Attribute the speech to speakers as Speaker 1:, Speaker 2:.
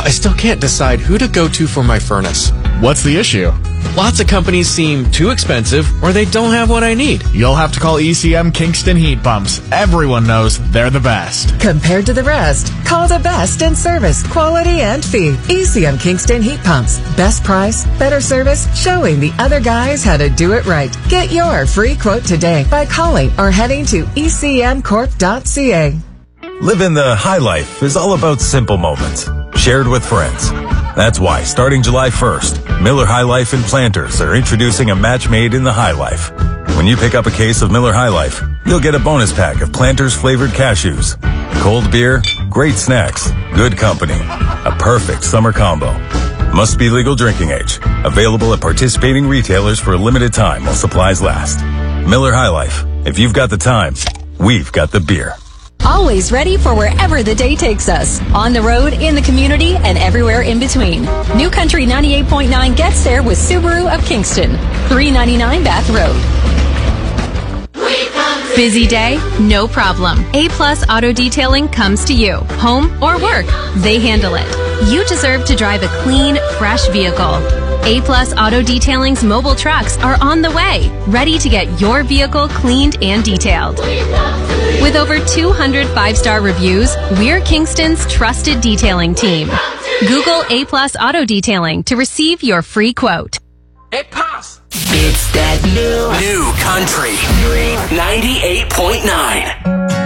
Speaker 1: I still can't decide who to go to for my furnace.
Speaker 2: What's the issue?
Speaker 1: Lots of companies seem too expensive or they don't have what I need.
Speaker 2: You'll have to call ECM Kingston Heat Pumps. Everyone knows they're the best.
Speaker 3: Compared to the rest, call the best in service, quality, and fee. ECM Kingston Heat Pumps. Best price, better service, showing the other guys how to do it right. Get your free quote today by calling or heading to ecmcorp.ca.
Speaker 4: Living the high life is all about simple moments, shared with friends. That's why, starting July 1st, Miller High Life and Planters are introducing a match made in the High Life. When you pick up a case of Miller High Life, you'll get a bonus pack of Planters flavored cashews. Cold beer, great snacks, good company. A perfect summer combo. Must be legal drinking age. Available at participating retailers for a limited time while supplies last. Miller High Life. If you've got the time, we've got the beer.
Speaker 5: Always ready for wherever the day takes us. On the road, in the community, and everywhere in between. New Country 98.9 gets there with Subaru of Kingston. 399 Bath Road.
Speaker 6: Busy day? No problem. A-Plus Auto Detailing comes to you. Home or work, they handle it. You deserve to drive a clean, fresh vehicle. A-Plus Auto Detailing's mobile trucks are on the way, ready to get your vehicle cleaned and detailed. With over 200 five-star reviews, we're Kingston's trusted detailing team. Google A-Plus Auto Detailing to receive your free quote.
Speaker 7: A-Plus. It's that new country 98.9.